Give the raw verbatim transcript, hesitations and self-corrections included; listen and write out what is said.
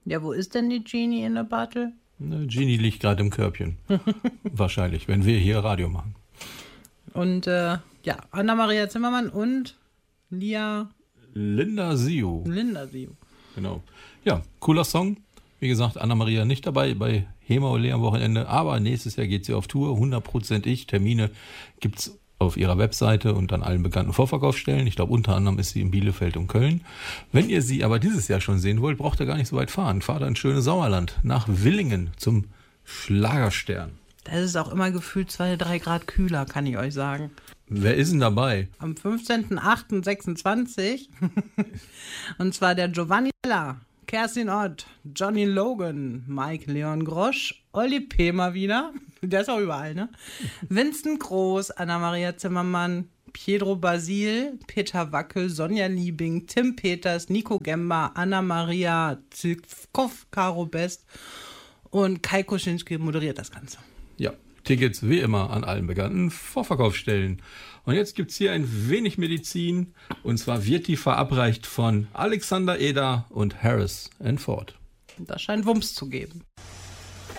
Ja, wo ist denn die Genie in der Battle? Ne, Genie liegt gerade im Körbchen. Wahrscheinlich, wenn wir hier Radio machen. Und äh, ja, Anna-Maria Zimmermann und Lia... Linda Siu. Linda Siu. Genau. Ja, cooler Song. Wie gesagt, Anna-Maria nicht dabei bei Hema Ole am Wochenende, aber nächstes Jahr geht sie auf Tour, hundert Prozent ich. Termine gibt's auf ihrer Webseite und an allen bekannten Vorverkaufsstellen. Ich glaube, unter anderem ist sie in Bielefeld und Köln. Wenn ihr sie aber dieses Jahr schon sehen wollt, braucht ihr gar nicht so weit fahren. Fahrt ins schöne Sauerland nach Willingen zum Schlagerstern. Das ist auch immer gefühlt zwei, drei Grad kühler, kann ich euch sagen. Wer ist denn dabei? Am fünfzehnten achten sechsundzwanzig und zwar der Giovanni Ella, Kerstin Ott, Johnny Logan, Mike Leon Grosch, Olli P. mal wieder, der ist auch überall, ne? Vincent Groß, Anna-Maria Zimmermann, Pietro Basil, Peter Wackel, Sonja Liebing, Tim Peters, Nico Gemba, Anna-Maria Zivkov, Caro Best und Kai Kuschinski moderiert das Ganze. Ja, Tickets wie immer an allen bekannten Vorverkaufsstellen. Und jetzt gibt es hier ein wenig Medizin. Und zwar wird die verabreicht von Alexander Eder und Harris and Ford. Das scheint Wumms zu geben.